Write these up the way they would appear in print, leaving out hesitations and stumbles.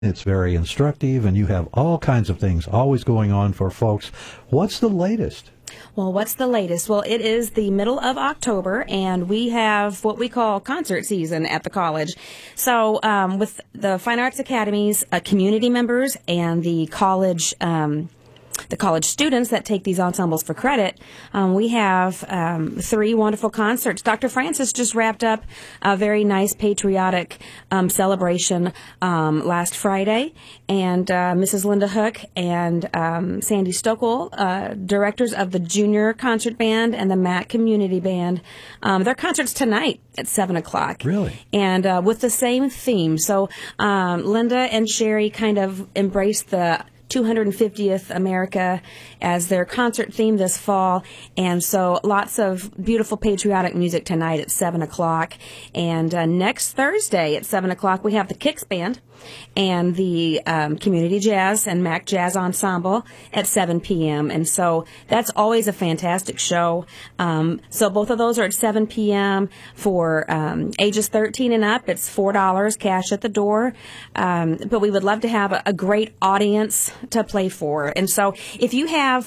It's very instructive, and you have all kinds of things always going on for folks. What's the latest? Well, what's the latest? Well, it is the middle of October, and we have what we call concert season at the college. So with the Fine Arts Academies, community members, and the college students that take these ensembles for credit, we have 3 wonderful concerts. Dr. Francis just wrapped up a very nice patriotic celebration last Friday, and Mrs. Linda Hook and Sandy Stokel, directors of the Junior Concert Band and the Mac Community Band, their concerts tonight at 7 o'clock. Really? And with the same theme. So Linda and Sherry kind of embraced the 250th America as their concert theme this fall, and so lots of beautiful patriotic music tonight at 7 o'clock. And next Thursday at 7 o'clock we have the Kicks Band and the Community Jazz and Mac Jazz Ensemble at 7 p.m. And so that's always a fantastic show. So both of those are at 7 p.m. For ages 13 and up. It's $4 cash at the door. But we would love to have a great audience to play for. And so if you have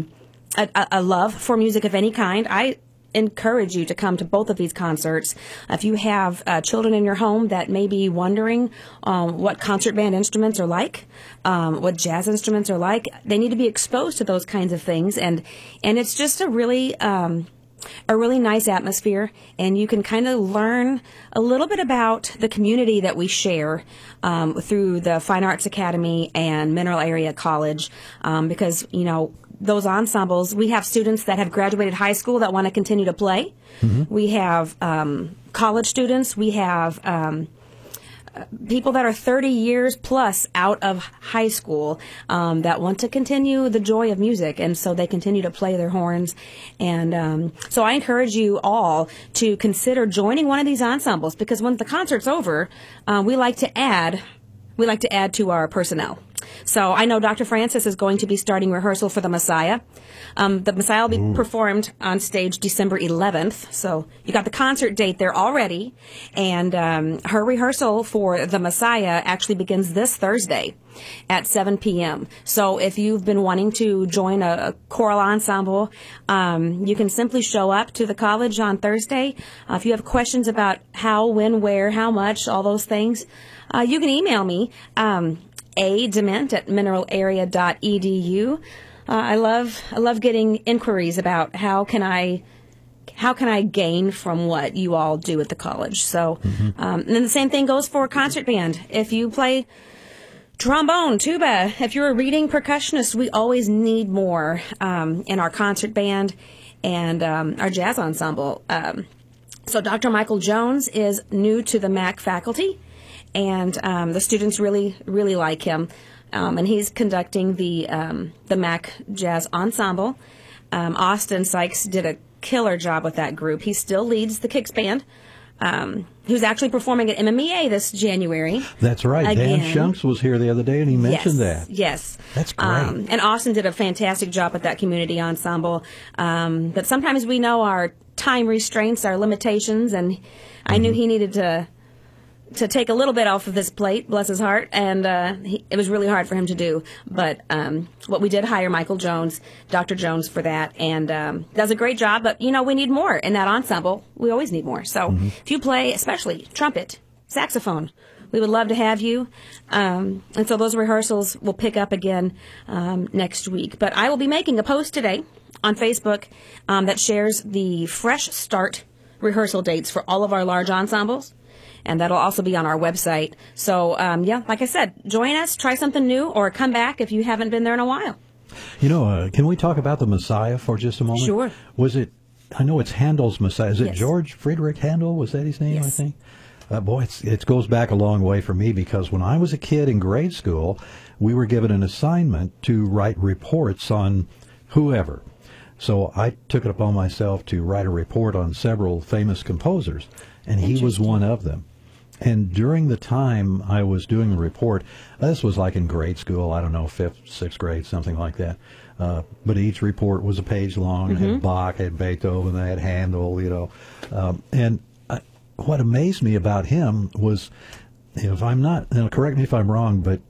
a love for music of any kind, I encourage you to come to both of these concerts. If you have children in your home that may be wondering what concert band instruments are like, what jazz instruments are like, they need to be exposed to those kinds of things. And it's just a really nice atmosphere, and you can kind of learn a little bit about the community that we share through the Fine Arts Academy and Mineral Area College, because, you know, those ensembles, we have students that have graduated high school that want to continue to play. Mm-hmm. We have college students. We have people that are 30 years plus out of high school that want to continue the joy of music, and so they continue to play their horns. And so I encourage you all to consider joining one of these ensembles, because when the concert's over, we like to add to our personnel. So I know Dr. Francis is going to be starting rehearsal for The Messiah. The Messiah will be performed on stage December 11th. So you got the concert date there already. And her rehearsal for The Messiah actually begins this Thursday at 7 p.m. So if you've been wanting to join a choral ensemble, you can simply show up to the college on Thursday. If you have questions about how, when, where, how much, all those things, you can email me, adement@mineralarea.edu. I love getting inquiries about how can I gain from what you all do at the college. So, and then the same thing goes for concert band. If you play trombone, tuba, if you're a reading percussionist, we always need more in our concert band and our jazz ensemble. So Dr. Michael Jones is new to the Mac faculty, and the students really like him. And he's conducting the Mac Jazz Ensemble. Austin Sykes did a killer job with that group. He still leads the Kicks Band. He was actually performing at MMEA this January. That's right. Again. Dan Shunks was here the other day, and he mentioned that. Yes. That's great. And Austin did a fantastic job with that community ensemble. But sometimes we know our time restraints, our limitations, and I knew he needed to take a little bit off of this plate, bless his heart, and it was really hard for him to do. But what we did hire Michael Jones, Dr. Jones, for that, and does a great job. But, you know, we need more in that ensemble. We always need more. So if you play, especially trumpet, saxophone, we would love to have you. And so those rehearsals will pick up again next week. But I will be making a post today on Facebook that shares the fresh start rehearsal dates for all of our large ensembles. And that'll also be on our website. So, like I said, join us, try something new, or come back if you haven't been there in a while. You know, can we talk about the Messiah for just a moment? Sure. Was it, I know it's Handel's Messiah. Is it Yes. George Friedrich Handel? Was that his name, Yes. I think? Boy, it goes back a long way for me, because when I was a kid in grade school, we were given an assignment to write reports on whoever. So I took it upon myself to write a report on several famous composers, and he was one of them. And during the time I was doing the report, this was like in grade school, I don't know, 5th, 6th grade, something like that. But each report was a page long. It had Bach, it had Beethoven, it had Handel, you know. And what amazed me about him was if I'm not, correct me if I'm wrong, but